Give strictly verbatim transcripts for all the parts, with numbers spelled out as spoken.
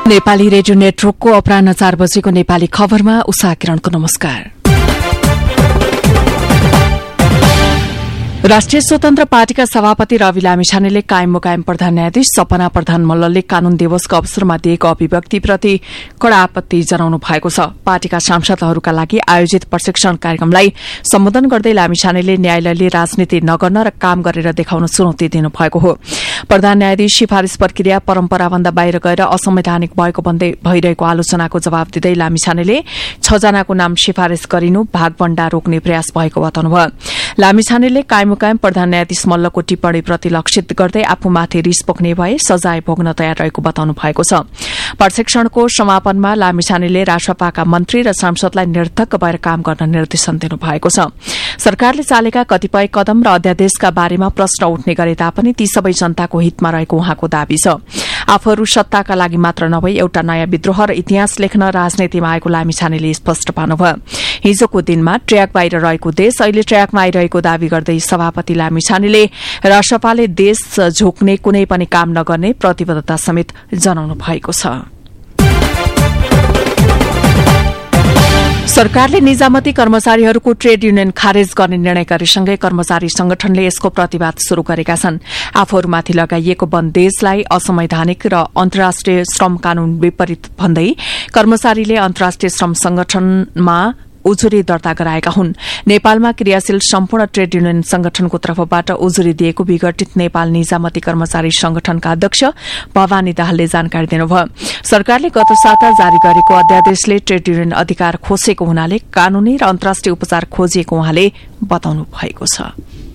Nepali radio नेटवर्कको अपराह्न चार बजेको नेपाली खबरमा उषा किरणको नमस्कार। राष्ट्रिय स्वतन्त्र पार्टीका सभापति रवि लामिछानेले कायम मुकायम प्रधान न्यायाधीश सपना प्रधान मल्लले कानून दिवसको अवसरमा दिएको अभिव्यक्तिप्रति कड़ा आपत्ति जनाउनु भएको छ। पार्टीका सांसदहरूका लागि आयोजित प्रशिक्षण कार्यक्रमलाई सम्बोधन गर्दै लामिछानेले न्यायालयले राजनीति नगर्न र काम गरेर देखाउन चुनौती दिनुभएको हो। प्रधान न्यायाधीश सिफारिश प्रक्रिया परम्पराभन्दा बाहिर गएर असंवैधानिक भएको भन्दै भइरहेको आलोचनाको जवाब दिँदै लामिछानेले छ जनाको नाम सिफारिश गरिनु भागभण्डा रोक्ने प्रयास भएको बताउनुभयो। लामिछानेले कायम मुकायम प्रधान न्यायाधीश मल्लको टिप्पणीप्रति लक्षित गर्दै आफूमाथि रिस पोख्ने भए सजाय भोग्न तयार रहेको बताउनु भएको छ। प्रशिक्षणको समापनमा लामिछानेले राष्ट्रपाका मन्त्री र सांसदलाई निर्धक्क भएर काम गर्न निर्देशन दिनुभएको छ। सरकारले चालेका कतिपय कदम र अध्यादेशका बारेमा प्रश्न उठ्ने गरे तापनि ती सबै जनताको हितमा रहेको उहाँको दावी छ। आफूहरू सत्ताका लागि मात्र नभई एउटा नयाँ विद्रोह र इतिहास लेख्न राजनीतिमा आएको लामिछानेले स्पष्ट पार्नुभयो। हिजोको दिनमा ट्र्याक बाहिर रहेको देश अहिले ट्र्याकमा आइरहेको दावी गर्दै सभापति लामिछानेले राष्ट्रपाले देश झोक्ने कुनै पनि काम नगर्ने प्रतिबद्धता समेत जनाउनु भएको छ। सरकारले निजामती कर्मचारीहरूको ट्रेड युनियन खारेज गर्ने निर्णय गरेसँगै कर्मचारी संगठनले यसको प्रतिवाद शुरू गरेका छन्। आफूहरूमाथि लगाइएको बन्देजलाई असंवैधानिक र अन्तर्राष्ट्रिय श्रम कानून विपरीत भन्दै कर्मचारीले अन्तर्राष्ट्रिय श्रम संगठनमा उजुरी दर्ता गराएका हुन्। नेपालमा क्रियाशील सम्पूर्ण ट्रेड युनियन संगठनको तर्फबाट उजुरी दिएको विघटित नेपाल निजामती कर्मचारी संगठनका अध्यक्ष भवानी दाहालले जानकारी दिनुभयो। सरकारले गत साता जारी गरेको अध्यादेशले ट्रेड युनियन अधिकार खोसेको हुनाले कानूनी र अन्तर्राष्ट्रिय उपचार खोजिएको उहाँले बताउनु भएको छ।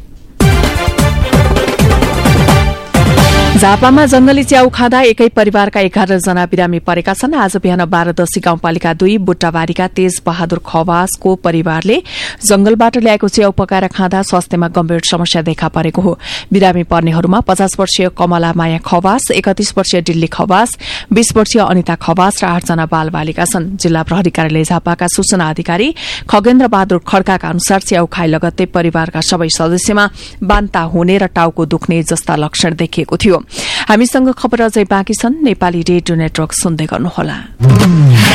झापामा जंगली च्याउ खाँदा एकै परिवारका एघार जना बिरामी परेका छन्। आज बिहान बाह्रदशी गाउँपालिका दुई बुट्टाबारीका तेज बहादुर खवासको परिवारले जंगलबाट ल्याएको च्याउ पकाएर खाँदा स्वास्थ्यमा गम्भीर समस्या देखा परेको हो। बिरामी पर्नेहरूमा पचास वर्षीय कमला माया खवास, एकतीस वर्षीय डिल्ली खवास, बीस वर्षीय अनिता खवास र आठजना बालबालिका छन्। जिल्ला प्रहरी कार्यालय झापाका सूचना अधिकारी खगेन्द्र बहादुर खड्काका अनुसार च्याउ खाए लगत्तै परिवारका सबै सदस्यमा बान्ता हुने र टाउको दुख्ने जस्ता लक्षण देखिएको थियो। हामीसँग खबर अझै बाँकी छन्। नेपाली रेडियो नेटवर्क सुन्दै गर्नुहोला।